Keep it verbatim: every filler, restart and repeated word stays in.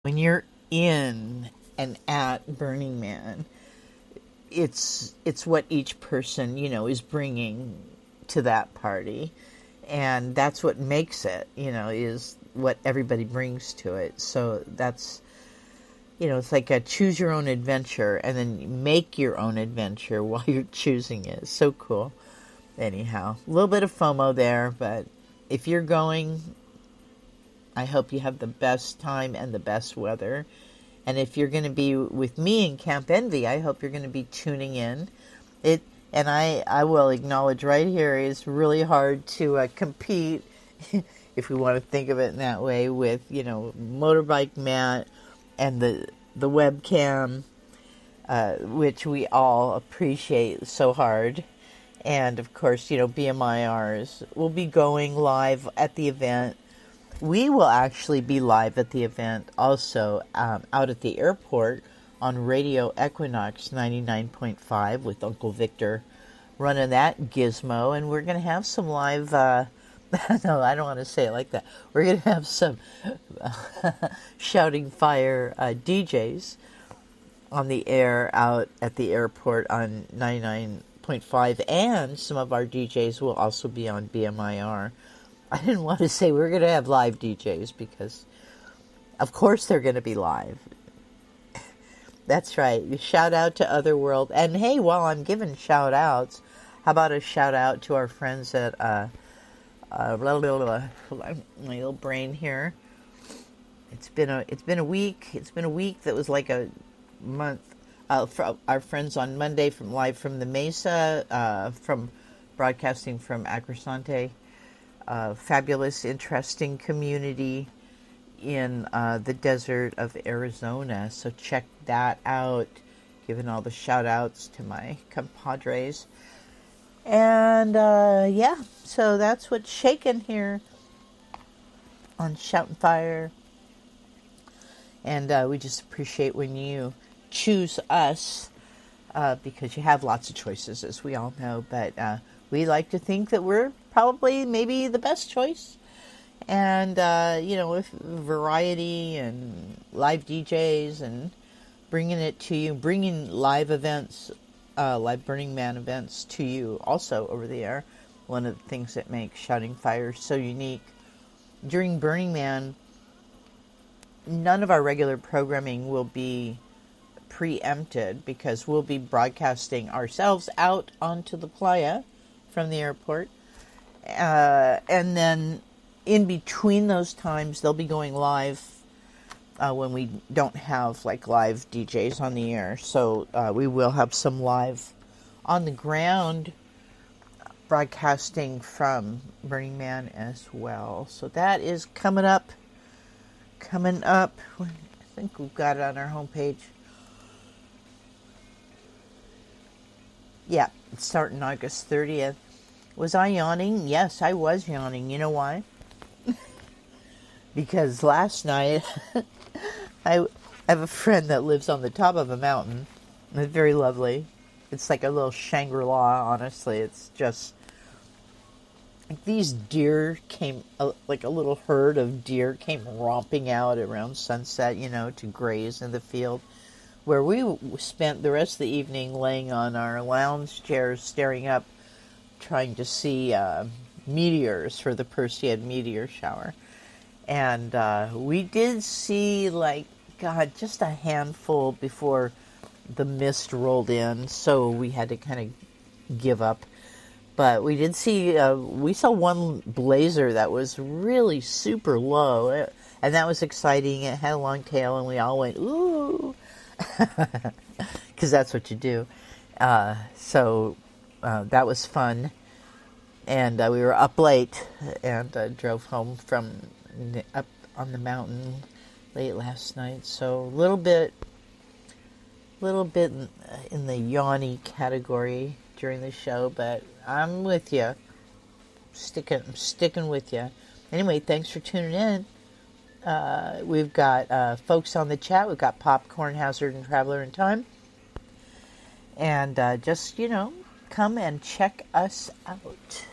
when you're in and at Burning Man, it's it's what each person, you know, is bringing to that party, and that's what makes it, you know, is what everybody brings to it. So that's, you know, it's like a choose your own adventure, and then make your own adventure while you're choosing it. It's so cool. Anyhow, a little bit of FOMO there, but if you're going, I hope you have the best time and the best weather. And if you're going to be with me in Camp Envy, I hope you're going to be tuning in. It and I, I will acknowledge right here, it's really hard to uh, compete, if we want to think of it in that way, with, you know, Motorbike Matt and the the webcam, uh, which we all appreciate so hard. And of course, you know, B M I Rs will be going live at the event. We will actually be live at the event also, um, out at the airport on Radio Equinox ninety-nine point five with Uncle Victor running that gizmo. And we're going to have some live, uh, no, I don't want to say it like that. We're going to have some Shouting Fire uh, D Js on the air out at the airport on ninety-nine point five. And some of our D Js will also be on B M I R. I didn't want to say we're going to have live D Js because, of course, they're going to be live. That's right. Shout out to Otherworld. And hey, while I'm giving shout outs, how about a shout out to our friends at, uh, uh, blah, blah, blah, blah, my little brain here. It's been a, it's been a week. It's been a week that was like a month. Uh, for our friends on Monday from live from the Mesa, uh, from broadcasting from Acrosante. Uh, fabulous, interesting community in uh, the desert of Arizona. So check that out. Giving all the shout outs to my compadres. And uh, yeah, so that's what's shaking here on Shoutin' Fire. And uh, we just appreciate when you choose us, uh, because you have lots of choices, as we all know. But uh, we like to think that we're probably maybe the best choice. And, uh, you know, with variety and live D Js and bringing it to you, bringing live events, uh, live Burning Man events to you also over the air. One of the things that makes Shouting Fire so unique. During Burning Man, none of our regular programming will be preempted because we'll be broadcasting ourselves out onto the playa from the airport. Uh, and then in between those times, they'll be going live uh, when we don't have like live D Js on the air. So uh, we will have some live on the ground broadcasting from Burning Man as well. So that is coming up. Coming up. I think we've got it on our homepage. Yeah, it's starting August thirtieth. Was I yawning? Yes, I was yawning. You know why? Because last night, I have a friend that lives on the top of a mountain. It's very lovely. It's like a little Shangri-La, honestly. It's just, like these deer came, like a little herd of deer came romping out around sunset, you know, to graze in the field. Where we spent the rest of the evening laying on our lounge chairs, staring up, trying to see uh, meteors for the Perseid meteor shower. And uh, we did see, like, God, just a handful before the mist rolled in, so we had to kind of give up. But we did see, uh, we saw one blazer that was really super low, and that was exciting. It had a long tail, and we all went, ooh, because that's what you do. Uh, so uh, that was fun. And uh, we were up late and uh, drove home from the, up on the mountain late last night. So a little bit, little bit in, in the yawny category during the show, but I'm with you. Sticking, I'm sticking with you. Anyway, thanks for tuning in. Uh, we've got uh, folks on the chat. We've got Popcorn Hazard and Traveler in Time. And uh, just, you know, come and check us out.